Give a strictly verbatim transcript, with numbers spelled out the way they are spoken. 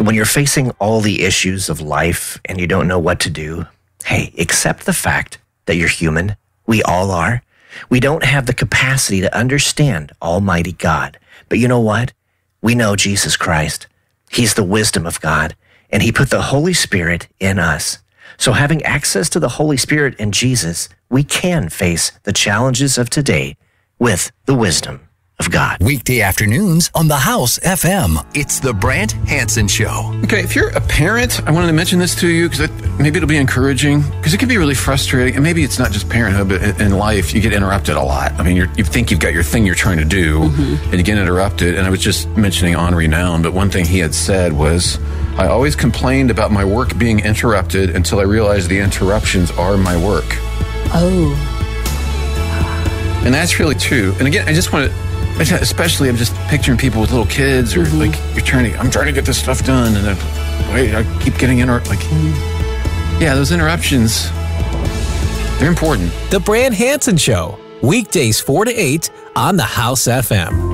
When you're facing all the issues of life and you don't know what to do, hey, accept the fact that you're human. We all are. We don't have the capacity to understand Almighty God. But you know what? We know Jesus Christ. He's the wisdom of God, and he put the Holy Spirit in us. So having access to the Holy Spirit and Jesus, we can face the challenges of today with the wisdom of God. Weekday afternoons on the House F M. It's the Brant Hansen Show. Okay, if you're a parent, I wanted to mention this to you because maybe it'll be encouraging, because it can be really frustrating. And maybe it's not just parenthood, but in life, you get interrupted a lot. I mean, you're, you think you've got your thing you're trying to do, mm-hmm. and you get interrupted. And I was just mentioning Henri Nouwen, but one thing he had said was, I always complained about my work being interrupted until I realized the interruptions are my work. Oh. And that's really true. And again, I just want to, especially I'm just picturing people with little kids, or mm-hmm. like you're trying to, I'm trying to get this stuff done, and then wait, I keep getting interrupted. Like, yeah, those interruptions, they're important. The Brant Hansen Show, weekdays four to eight on the House F M.